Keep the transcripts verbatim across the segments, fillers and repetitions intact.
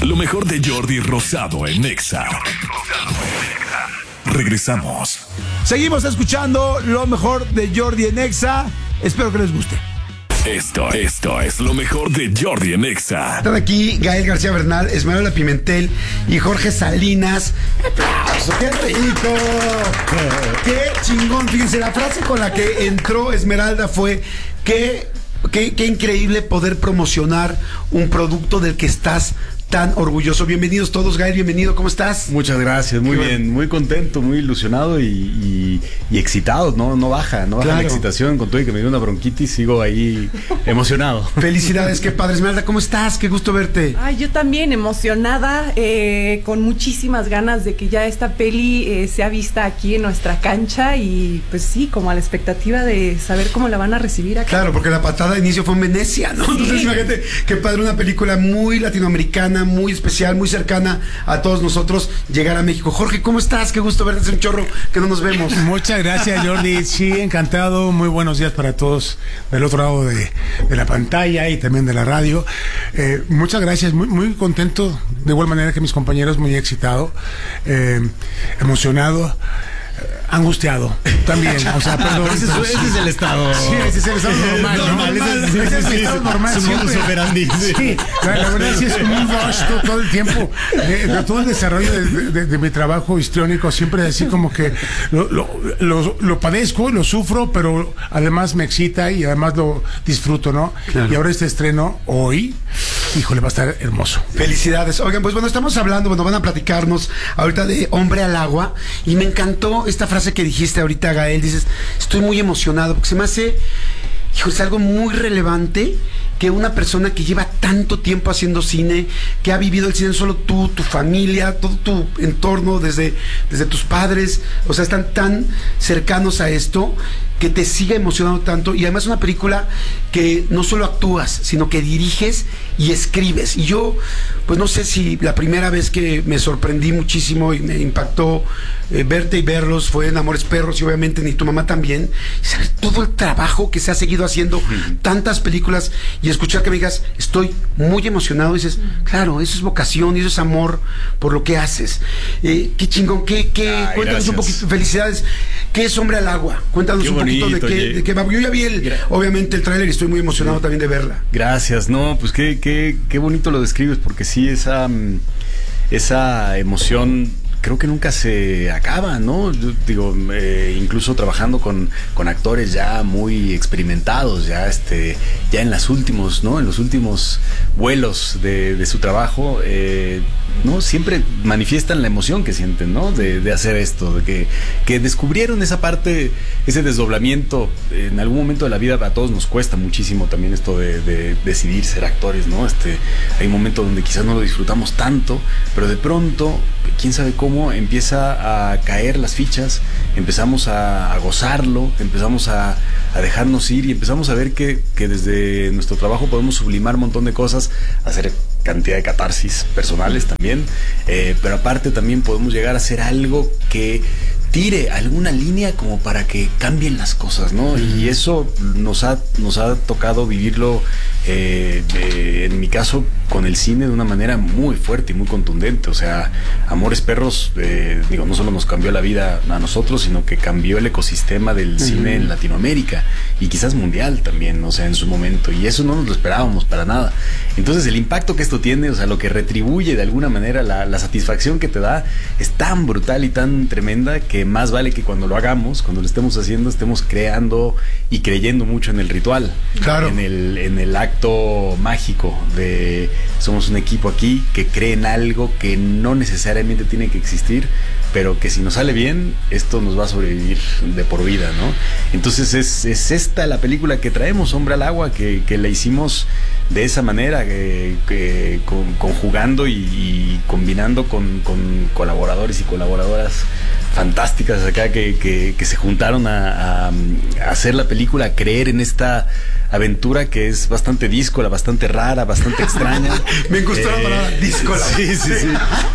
Lo mejor de Jordi Rosado en Exa. Regresamos. Seguimos escuchando lo mejor de Jordi en Exa. Espero que les guste. Esto, esto es lo mejor de Jordi en Exa. Están aquí Gael García Bernal, Esmeralda Pimentel y Jorge Salinas. ¡Aplausos! ¡Qué rico! ¡Qué chingón! Fíjense, la frase con la que entró Esmeralda fue que Qué, qué increíble poder promocionar un producto del que estás tan orgulloso. Bienvenidos todos, Gael, bienvenido, ¿cómo estás? Muchas gracias, muy bien, bueno. Muy contento, muy ilusionado y, y, y excitado, no, no baja, no baja claro. La excitación, con todo y que me dio una bronquitis, sigo ahí emocionado. Felicidades, qué padre. Esmeralda, ¿cómo estás? Qué gusto verte. Ay, yo también emocionada, eh, con muchísimas ganas de que ya esta peli eh, sea vista aquí en nuestra cancha y pues sí, como a la expectativa de saber cómo la van a recibir acá. Claro, porque la patada de inicio fue en Venecia, ¿no? Sí. Entonces imagínate, qué padre, una película muy latinoamericana, muy especial, muy cercana a todos nosotros, llegar a México. Jorge, ¿cómo estás? Qué gusto verte, es un chorro que no nos vemos. Muchas gracias, Jordi. Sí, encantado. Muy buenos días para todos del otro lado de, de la pantalla y también de la radio. Eh, muchas gracias, muy, muy contento, de igual manera que mis compañeros, muy excitado, eh, emocionado. Angustiado también, o sea, perdón. Ese, es, ese es el estado. Sí, ese es el estado normal. normal, normal ese, ese es el estado normal. Su modus operandi. Sí, la, la verdad sí es como un rush todo, todo el tiempo. Eh, de todo el desarrollo de, de, de mi trabajo histriónico, siempre así como que lo, lo, lo, lo padezco, lo sufro, pero además me excita y además lo disfruto, ¿no? Claro. Y ahora este estreno hoy, híjole, va a estar hermoso. Felicidades. Oigan, pues bueno, estamos hablando, bueno, van a platicarnos ahorita de Hombre al Agua y me encantó esta frase que dijiste ahorita, Gael. Dices, estoy muy emocionado porque se me hace, hijo, es algo muy relevante que una persona que lleva tanto tiempo haciendo cine, que ha vivido el cine, solo tú, tu familia, todo tu entorno, desde, desde tus padres, o sea, están tan cercanos a esto, que te siga emocionando tanto. Y además una película que no solo actúas, sino que diriges y escribes. Y yo, pues no sé si la primera vez que me sorprendí muchísimo y me impactó eh, verte y verlos fue en Amores Perros, y obviamente ni tu mamá también. Y saber todo el trabajo que se ha seguido haciendo, tantas películas, y escuchar que me digas, estoy muy emocionado. Y dices, claro, eso es vocación y eso es amor por lo que haces. Eh, qué chingón, qué, qué, Ay, cuéntanos gracias. Un poquito, felicidades. ¿Qué es Hombre al Agua? Cuéntanos qué un bonito, poquito de qué, de qué va. Yo ya vi el, obviamente el tráiler y estoy muy emocionado sí. también de verla. Gracias, no, pues qué, qué, qué bonito lo describes, porque sí, esa, esa emoción creo que nunca se acaba, ¿no? Yo digo, eh, incluso trabajando con, con actores ya muy experimentados, ya este, ya en las últimos, ¿no? En los últimos vuelos de, de su trabajo, eh, ¿no? Siempre manifiestan la emoción que sienten, ¿no? De, de hacer esto, de que, que descubrieron esa parte, ese desdoblamiento. En algún momento de la vida a todos nos cuesta muchísimo también esto de, de decidir ser actores, ¿no? Este, hay un momento donde quizás no lo disfrutamos tanto, pero de pronto, quién sabe cómo, empieza a caer las fichas, empezamos a, a gozarlo, empezamos a, a dejarnos ir y empezamos a ver que, que desde nuestro trabajo podemos sublimar un montón de cosas, hacer cantidad de catarsis personales también, eh, pero aparte también podemos llegar a hacer algo que tire alguna línea como para que cambien las cosas, ¿no? Uh-huh. Y eso nos ha, nos ha tocado vivirlo, eh, de, en mi caso, con el cine de una manera muy fuerte y muy contundente. O sea, Amores Perros, eh, digo, no solo nos cambió la vida a nosotros, sino que cambió el ecosistema del uh-huh. cine en Latinoamérica y quizás mundial también, o sea, en su momento. Y eso no nos lo esperábamos para nada. Entonces, el impacto que esto tiene, o sea, lo que retribuye de alguna manera la, la satisfacción que te da, es tan brutal y tan tremenda que más vale que cuando lo hagamos, cuando lo estemos haciendo, estemos creando y creyendo mucho en el ritual, claro, en el, en el acto mágico de somos un equipo aquí que cree en algo que no necesariamente tiene que existir, pero que si nos sale bien, esto nos va a sobrevivir de por vida, ¿no? Entonces es, es esta la película que traemos, Hombre al Agua, que, que la hicimos de esa manera, que, que con, conjugando y, y combinando con, con colaboradores y colaboradoras fantásticas acá que, que, que se juntaron a, a, a hacer la película, a creer en esta aventura que es bastante díscola, bastante rara, bastante extraña. Me gustó la palabra díscola. Sí, sí, sí.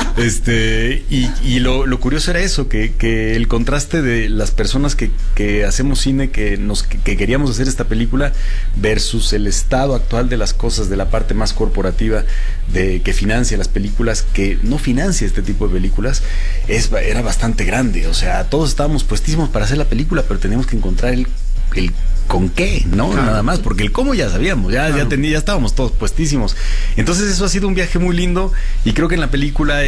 Este, y, y lo, lo curioso era eso, que, que el contraste de las personas que, que hacemos cine, que nos que, que queríamos hacer esta película, versus el estado actual de las cosas, de la parte más corporativa, de que financia las películas, que no financia este tipo de películas, es, era bastante grande. O sea, todos estábamos puestísimos para hacer la película, pero teníamos que encontrar el, el con qué, ¿no? Claro. Nada más, porque el cómo ya sabíamos, ya, claro. ya, tenía, ya estábamos todos puestísimos. Entonces eso ha sido un viaje muy lindo, y creo que en la película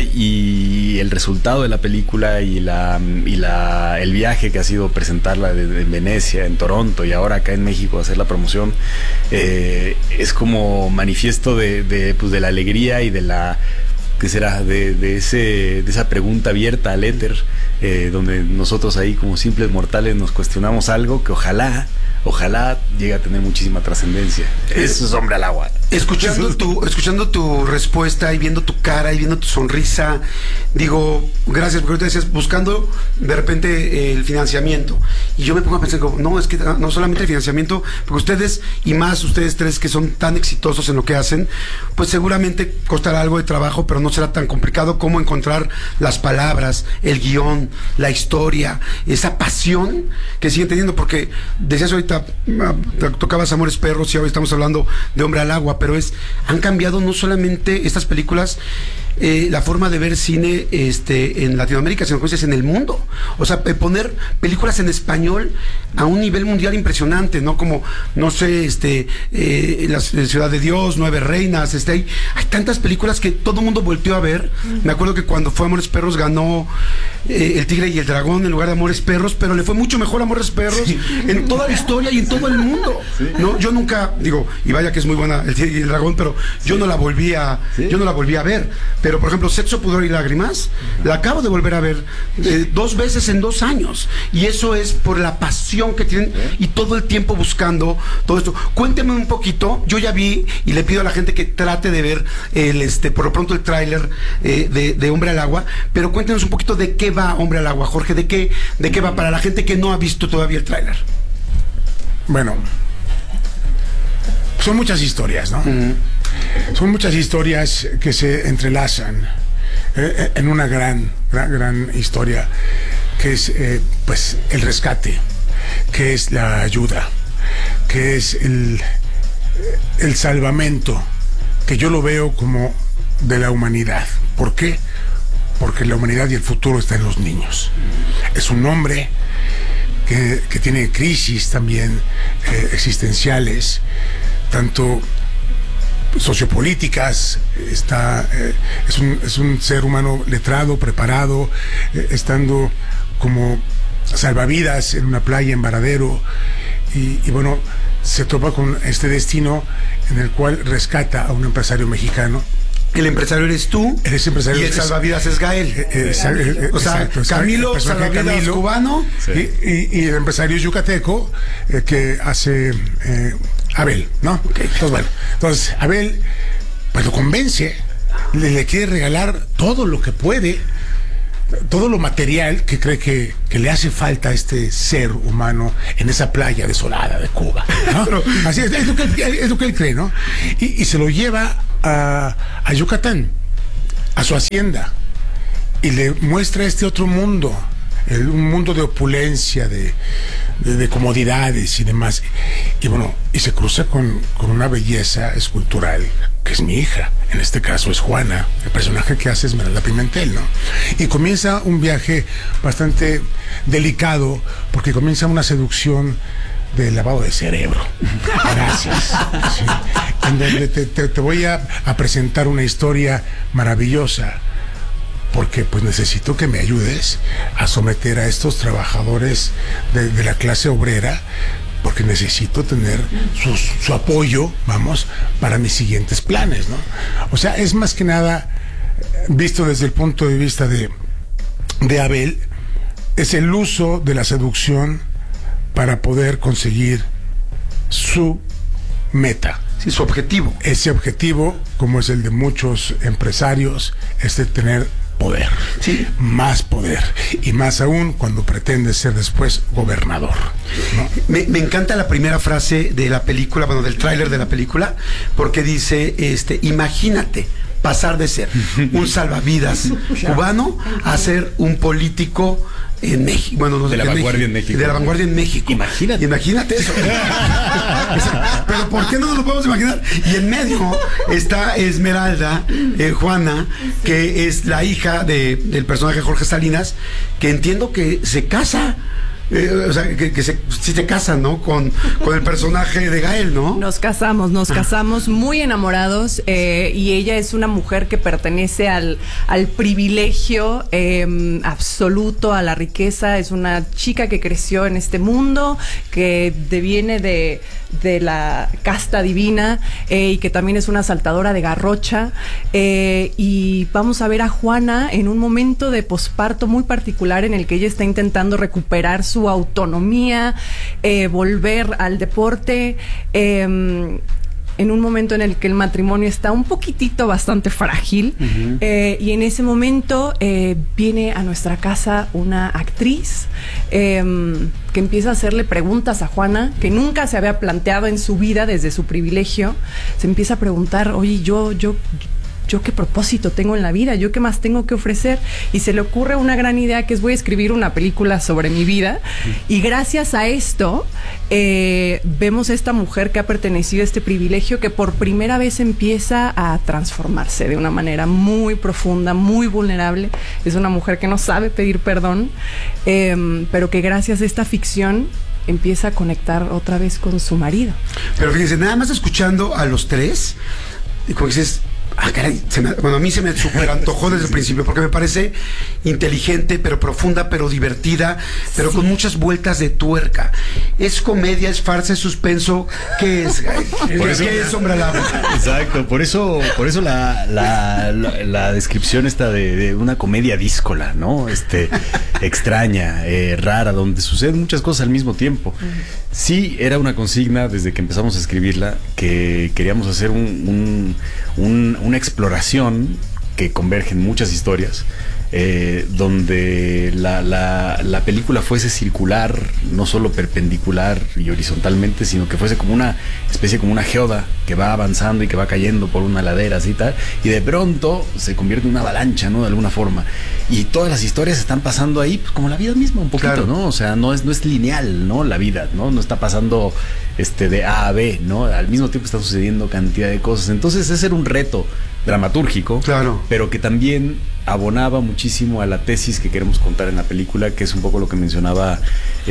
y el resultado de la película y la y la el viaje que ha sido presentarla de, de en Venecia, en Toronto y ahora acá en México hacer la promoción, eh, es como manifiesto de, de, pues, de la alegría y de la ¿qué será? De, de, ese, de esa pregunta abierta al éter, eh, donde nosotros ahí como simples mortales nos cuestionamos algo que ojalá, ojalá llegue a tener muchísima trascendencia. Eso es Hombre al Agua. Escuchando tu, escuchando tu respuesta y viendo tu cara y viendo tu sonrisa, digo, gracias, porque ahorita decías, buscando de repente eh, el financiamiento. Y yo me pongo a pensar, como, no, es que no solamente el financiamiento, porque ustedes, y más ustedes tres que son tan exitosos en lo que hacen, pues seguramente costará algo de trabajo, pero no será tan complicado como encontrar las palabras, el guión, la historia, esa pasión que siguen teniendo, porque decías ahorita, tocabas Amores Perros y hoy estamos hablando de Hombre al Agua, pero es, han cambiado no solamente estas películas, eh, la forma de ver cine este, en Latinoamérica, sino que es en el mundo. O sea, poner películas en español a un nivel mundial impresionante, ¿no? Como, no sé, este, eh, la Ciudad de Dios, Nueve Reinas, este, hay, hay tantas películas que todo el mundo volteó a ver. Me acuerdo que cuando fue Amores Perros ganó eh, El Tigre y el Dragón en lugar de Amores Perros, pero le fue mucho mejor Amores Perros sí. en toda la historia y en todo el mundo. Sí. ¿No? Yo nunca, digo, y vaya que es muy buena El Tigre y el Dragón, pero yo sí. no la volví a, ¿Sí? yo no la volví a ver. Pero, por ejemplo, Sexo, Pudor y Lágrimas, la acabo de volver a ver eh, dos veces en dos años. Y eso es por la pasión que tienen y todo el tiempo buscando todo esto. Cuénteme un poquito, yo ya vi y le pido a la gente que trate de ver el, este, por lo pronto el tráiler eh, de, de Hombre al Agua, pero cuéntenos un poquito de qué va Hombre al Agua, Jorge, de qué, de qué va para la gente que no ha visto todavía el tráiler. Bueno, son muchas historias, ¿no? Uh-huh. Son muchas historias que se entrelazan eh, en una gran, gran, gran historia, que es eh, pues el rescate, que es la ayuda, que es el, el salvamento, que yo lo veo como de la humanidad. ¿Por qué? Porque la humanidad y el futuro está en los niños. Es un hombre que, que tiene crisis también eh, existenciales, tanto sociopolíticas, está, eh, es, un, es un ser humano letrado, preparado, eh, estando como salvavidas en una playa en Varadero, y, y bueno, se topa con este destino en el cual rescata a un empresario mexicano. El empresario eres tú, eres empresario, y el salvavidas es Gael. Eh, eh, eh, o sea, exacto, Camilo, el salvavidas Camilo, cubano. Sí. Y, y, y el empresario yucateco eh, que hace eh, Abel, ¿no? Okay. Entonces, bueno, entonces Abel pues lo convence, le, le quiere regalar todo lo que puede, todo lo material que cree que, que le hace falta a este ser humano en esa playa desolada de Cuba, ¿no? Pero, así es, es, lo que él, es lo que él cree, ¿no? Y, y se lo lleva a, a Yucatán, a su hacienda, y le muestra este otro mundo, el, un mundo de opulencia, de, de, de comodidades y demás. Y bueno, y se cruza con, con una belleza escultural, que es mi hija, en este caso es Juana, el personaje que hace Esmeralda Pimentel, ¿no? Y comienza un viaje bastante delicado, porque comienza una seducción de lavado de cerebro. Gracias. Sí. En donde te, te, te voy a, a presentar una historia maravillosa, porque pues necesito que me ayudes a someter a estos trabajadores de, de la clase obrera, porque necesito tener su, su apoyo, vamos, para mis siguientes planes, ¿no? O sea, es más que nada, visto desde el punto de vista de, de Abel, es el uso de la seducción para poder conseguir su meta. Sí, su objetivo. Ese objetivo, como es el de muchos empresarios, es de tener poder. Sí. Más poder. Y más aún cuando pretende ser después gobernador, ¿no? Me, me encanta la primera frase de la película, bueno, del tráiler de la película, porque dice, este, imagínate pasar de ser un salvavidas cubano a ser un político en México, bueno, no sé, de la en vanguardia en México. De la vanguardia en México. Imagínate. Imagínate eso. Pero ¿por qué no nos lo podemos imaginar? Y en medio está Esmeralda, eh, Juana, que es la hija de, del personaje Jorge Salinas, que entiendo que se casa. Eh, o sea, que, que se, sí se casan, ¿no? Con, con el personaje de Gael, ¿no? Nos casamos, nos casamos muy enamorados eh, y ella es una mujer que pertenece al, al privilegio eh, absoluto, a la riqueza. Es una chica que creció en este mundo, que deviene de, de la casta divina eh, y que también es una saltadora de garrocha. Eh, y vamos a ver a Juana en un momento de posparto muy particular en el que ella está intentando recuperar su autonomía, eh, volver al deporte, eh, en un momento en el que el matrimonio está un poquitito bastante frágil, uh-huh. eh, y en ese momento eh, viene a nuestra casa una actriz eh, que empieza a hacerle preguntas a Juana que nunca se había planteado en su vida desde su privilegio. Se empieza a preguntar, oye, yo, yo yo qué propósito tengo en la vida, yo qué más tengo que ofrecer, y se le ocurre una gran idea que es voy a escribir una película sobre mi vida, y gracias a esto eh, vemos a esta mujer que ha pertenecido a este privilegio que por primera vez empieza a transformarse de una manera muy profunda, muy vulnerable. Es una mujer que no sabe pedir perdón, eh, pero que gracias a esta ficción empieza a conectar otra vez con su marido. Pero fíjense, nada más escuchando a los tres, y como dices, ah, caray, se me, bueno, a mí se me super antojó desde el principio, porque me parece inteligente, pero profunda, pero divertida, pero sí, con muchas vueltas de tuerca. Es comedia, es farsa, es suspenso. ¿Qué es? Por eso, ¿Qué es Hombre al Agua? Exacto, por eso, por eso la, la, la, la descripción está de, de una comedia díscola, ¿no? Este, extraña, eh, rara, donde suceden muchas cosas al mismo tiempo. Sí, era una consigna desde que empezamos a escribirla, que queríamos hacer un, un, un, una exploración que converge en muchas historias, eh, donde la, la, la película fuese circular, no solo perpendicular y horizontalmente, sino que fuese como una especie, como una geoda que va avanzando y que va cayendo por una ladera así tal, y de pronto se convierte en una avalancha, ¿no? De alguna forma. Y todas las historias están pasando ahí, pues, como la vida misma, un poquito, claro, ¿no? O sea, no es, no es lineal, ¿no? La vida, ¿no? No está pasando este, de A a B, ¿no? Al mismo tiempo están sucediendo cantidad de cosas. Entonces, ese era un reto dramatúrgico, claro, pero que también abonaba muchísimo a la tesis que queremos contar en la película, que es un poco lo que mencionaba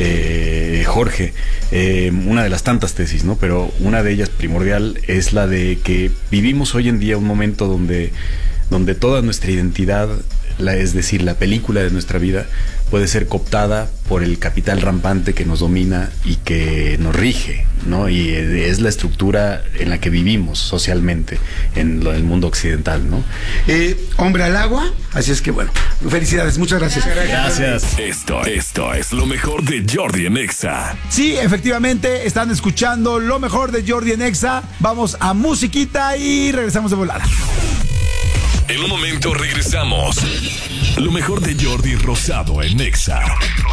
eh, Jorge, eh, una de las tantas tesis, ¿no? Pero una de ellas primordial es la de que vivimos hoy en día un momento donde, donde toda nuestra identidad, la, es decir, la película de nuestra vida, puede ser cooptada por el capital rampante que nos domina y que nos rige, ¿no? Y es la estructura en la que vivimos socialmente en lo del mundo occidental, ¿no? Eh, Hombre al Agua, así es que bueno, felicidades, muchas gracias. Gracias. Esto, esto es lo mejor de Jordi en Exa. Sí, efectivamente, están escuchando lo mejor de Jordi en Exa. Vamos a musiquita y regresamos de volada. En un momento regresamos. Lo mejor de Jordi Rosado en Exa.